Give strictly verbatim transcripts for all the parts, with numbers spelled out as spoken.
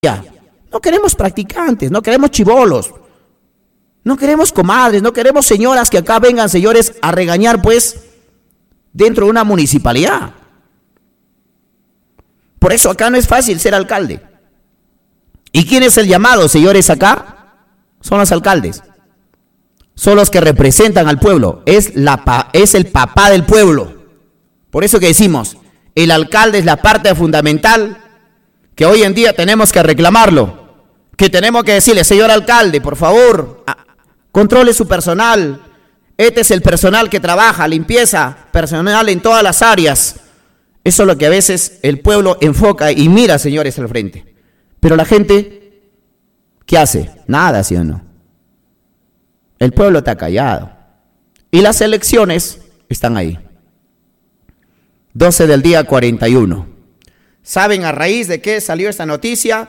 No queremos practicantes, no queremos chibolos, no queremos comadres, no queremos señoras que acá vengan, señores, a regañar, pues, dentro de una municipalidad. Por eso acá no es fácil ser alcalde. ¿Y quién es el llamado, señores, acá? Son los alcaldes. Son los que representan al pueblo. Es, la, es el papá del pueblo. Por eso que decimos, el alcalde es la parte fundamental que hoy en día tenemos que reclamarlo. Que tenemos que decirle, señor alcalde, por favor, controle su personal. Este es el personal que trabaja, limpieza, personal en todas las áreas. Eso es lo que a veces el pueblo enfoca y mira, señores, al frente. Pero la gente, ¿qué hace? Nada, ¿sí o no? El pueblo está callado. Y las elecciones están ahí. doce del día cuarenta y uno. ¿Saben a raíz de qué salió esta noticia?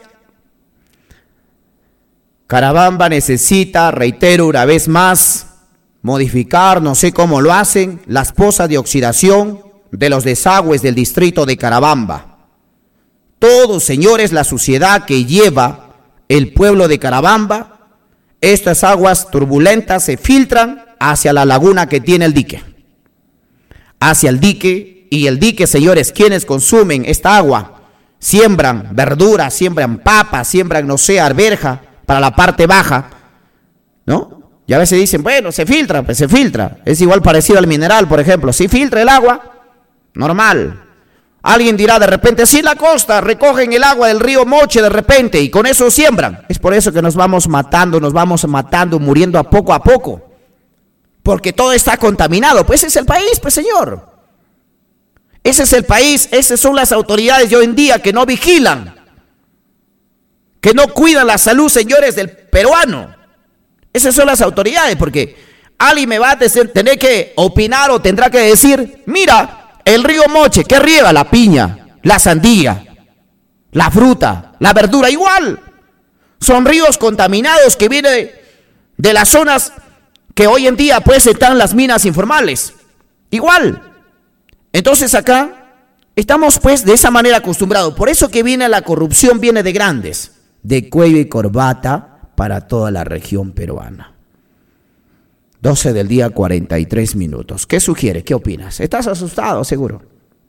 Carabamba necesita, reitero una vez más, modificar, no sé cómo lo hacen, las pozas de oxidación de los desagües del distrito de Carabamba. Todos, señores, la suciedad que lleva el pueblo de Carabamba, estas aguas turbulentas se filtran hacia la laguna que tiene el dique. Hacia el dique, y el dique, señores, quienes consumen esta agua, siembran verduras, siembran papas, siembran, no sé, arveja, para la parte baja, ¿no? Y a veces dicen, bueno, se filtra, pues se filtra. Es igual parecido al mineral, por ejemplo. Si filtra el agua, normal. Alguien dirá de repente, si en la costa recogen el agua del río Moche de repente y con eso siembran. Es por eso que nos vamos matando, nos vamos matando, muriendo a poco a poco. Porque todo está contaminado. Pues ese es el país, pues señor. Ese es el país, esas son las autoridades de hoy en día que no vigilan, que no cuidan la salud, señores, del peruano. Esas son las autoridades, porque alguien me va a tener que opinar o tendrá que decir, mira, el río Moche, ¿qué riega? La piña, la sandía, la fruta, la verdura, igual. Son ríos contaminados que vienen de, de las zonas que hoy en día pues están las minas informales. Igual. Entonces acá estamos pues de esa manera acostumbrados. Por eso que viene la corrupción, viene de grandes. De cuello y corbata para toda la región peruana. doce del día, cuarenta y tres minutos. ¿Qué sugiere? ¿Qué opinas? ¿Estás asustado, seguro?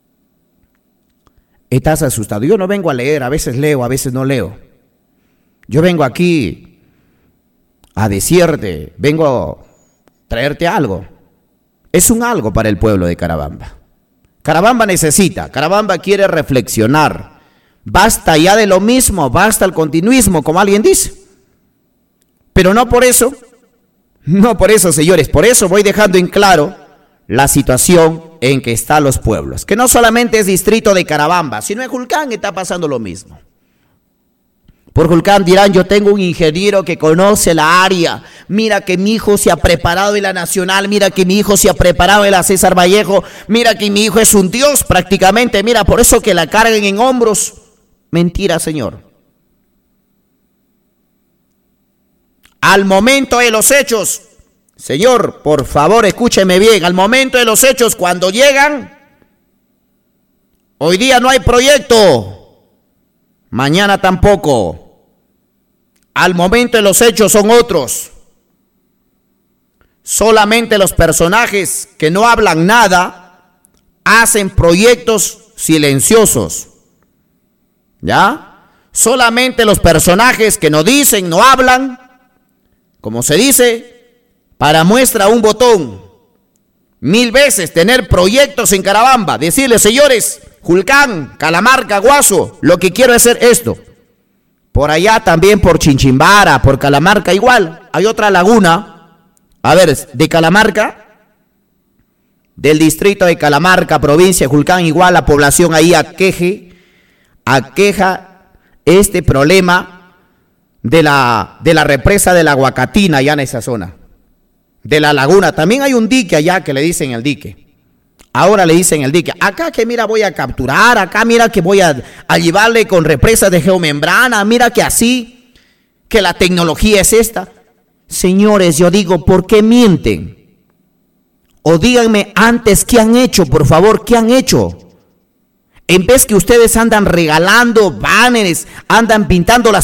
¿Estás asustado? Yo no vengo a leer, a veces leo, a veces no leo. Yo vengo aquí a decirte, vengo a traerte algo. Es un algo para el pueblo de Carabamba. Carabamba necesita, Carabamba quiere reflexionar. Basta ya de lo mismo, basta el continuismo, como alguien dice. Pero no por eso, no por eso, señores, por eso voy dejando en claro la situación en que están los pueblos. Que no solamente es distrito de Carabamba, sino en Julcán está pasando lo mismo. Por Julcán dirán, yo tengo un ingeniero que conoce la área. Mira que mi hijo se ha preparado en la Nacional, mira que mi hijo se ha preparado en la César Vallejo, mira que mi hijo es un dios prácticamente, mira, por eso que la carguen en hombros. Mentira, señor. Al momento de los hechos, señor, por favor, escúcheme bien, al momento de los hechos, cuando llegan, hoy día no hay proyecto, mañana tampoco. Al momento de los hechos son otros. Solamente los personajes que no hablan nada hacen proyectos silenciosos. ¿Ya? Solamente los personajes que no dicen, no hablan, como se dice, para muestra un botón. Mil veces tener proyectos en Carabamba, decirles, señores, Julcán, Calamarca, Guaso, lo que quiero es hacer esto. Por allá también por Chinchimbara, por Calamarca, igual. Hay otra laguna, a ver, de Calamarca, del distrito de Calamarca, provincia de Julcán, igual la población ahí aqueje, aqueja este problema de la, de la represa de la Huacatina allá en esa zona, de la laguna. También hay un dique allá que le dicen el dique. Ahora le dicen el dique. Acá que mira voy a capturar, acá mira que voy a, a llevarle con represas de geomembrana, mira que así, que la tecnología es esta. Señores, yo digo, ¿por qué mienten? O díganme antes qué han hecho, por favor, qué han hecho. En vez que ustedes andan regalando banners, andan pintando las